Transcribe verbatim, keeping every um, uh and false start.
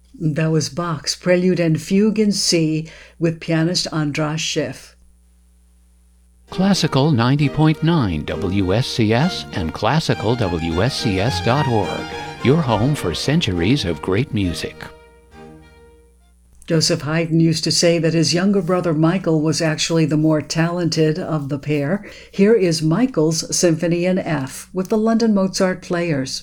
That was Bach's Prelude and Fugue in C with pianist Andras Schiff. Classical ninety point nine W S C S and classical W S C S dot org, your home for centuries of great music. Joseph Haydn used to say that his younger brother Michael was actually the more talented of the pair. Here is Michael's Symphony in F with the London Mozart Players.